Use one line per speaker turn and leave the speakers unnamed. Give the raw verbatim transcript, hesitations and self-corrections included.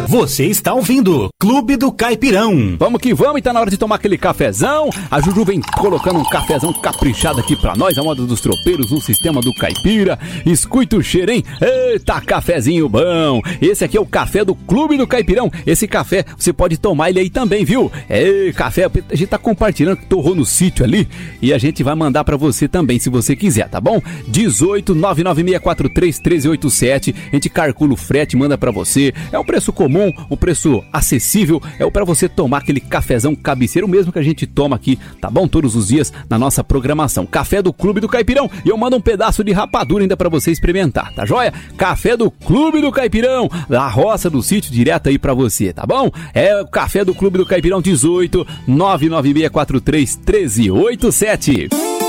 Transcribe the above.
Você está ouvindo Clube do Caipirão.
Vamos que vamos, e tá na hora de tomar aquele cafezão. A Juju vem colocando um cafezão caprichado aqui pra nós, a moda dos tropeiros, no sistema do caipira. Escuta o cheiro, hein? Eita, cafezinho bom. Esse aqui é o café do Clube do Caipirão. Esse café, você pode tomar ele aí também, viu? É, café, a gente tá compartilhando que torrou no sítio ali, e a gente vai mandar pra você também, se você quiser, tá bom? dezoito, nove nove seis quatro três, um três oito sete. A gente calcula o frete, manda pra você. É um preço comum, um preço acessível. É o pra você tomar aquele cafezão cabeceiro mesmo que a gente toma aqui, tá bom? Todos os dias na nossa programação. Café do Clube do Caipirão. E eu mando um pedaço de rapadura ainda pra você experimentar, tá joia? Café do Clube do Caipirão, da roça do sítio, direto aí pra você, tá bom? É o Café do Clube do Caipirão, dezoito, nove nove seis quatro três, um três oito sete.